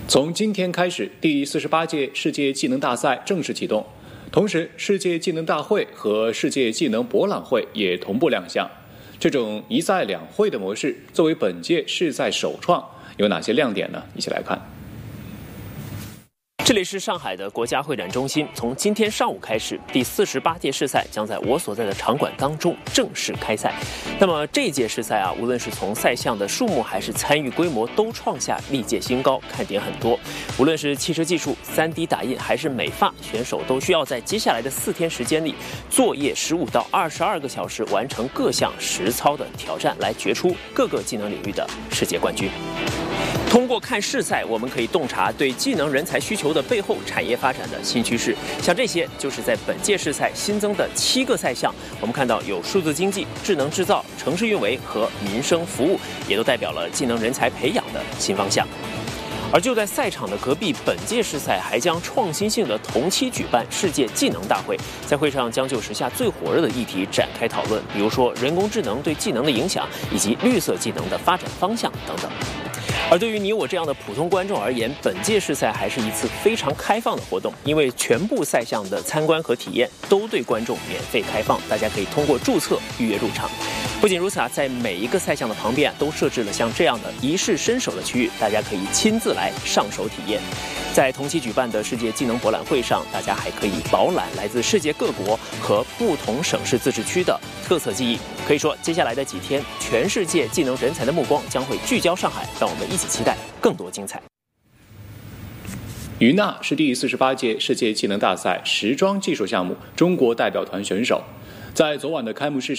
从今天开始，第48届世界技能大赛正式启动，同时世界技能大会和世界技能博览会也同步亮相。这种一赛两会的模式，作为本届世赛首创，有哪些亮点呢？一起来看。 这里是上海的国家会展中心，从今天上午开始，第48届世赛将在我所在的场馆当中正式开赛。那么这届世赛无论是从赛项的数目还是参与规模，都创下历届新高，看点很多。无论是汽车技术、3D 打印还是美发，选手都需要在接下来的4天时间里，作业15到22个小时，完成各项实操的挑战，来决出各个技能领域的世界冠军。通过看世赛，我们可以洞察对技能人才需求的背后产业发展的新趋势。像这些就是在本届世赛新增的7个赛项，我们看到有数字经济、智能制造、城市运维和民生服务，也都代表了技能人才培养的新方向。而就在赛场的隔壁，本届世赛还将创新性的同期举办世界技能大会，在会上将就时下最火热的议题展开讨论，比如说人工智能对技能的影响，以及绿色技能的发展方向等等。而对于你我这样的普通观众而言，本届世赛还是一次非常开放的活动，因为全部赛项的参观和体验都对观众免费开放，大家可以通过注册预约入场。不仅如此在每一个赛项的旁边都设置了像这样的一试身手的区域，大家可以亲自来上手体验。在同期举办的世界技能博览会上，大家还可以饱览来自世界各国和不同省市自治区的特色技艺。可以说，接下来的几天，全世界技能人才的目光将会聚焦上海，让我们一起期待更多精彩。 于娜是第48届世界技能大赛时装技术项目中国代表团选手，在昨晚的开幕式